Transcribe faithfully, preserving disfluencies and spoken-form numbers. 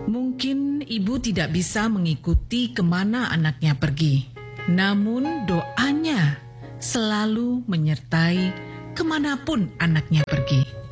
Mungkin ibu tidak bisa mengikuti kemana anaknya pergi, namun doanya selalu menyertai kemanapun anaknya pergi.